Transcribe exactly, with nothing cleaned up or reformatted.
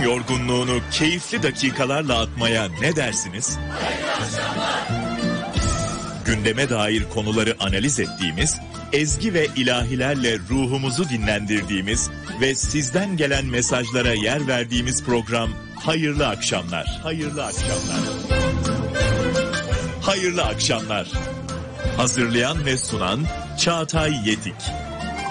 gün yorgunluğunu keyifli dakikalarla atmaya ne dersiniz? Gündeme dair konuları analiz ettiğimiz, ezgi ve ilahilerle ruhumuzu dinlendirdiğimiz ve sizden gelen mesajlara yer verdiğimiz program Hayırlı Akşamlar. Hayırlı Akşamlar. Hayırlı Akşamlar. Hazırlayan ve sunan Çağatay Yetik.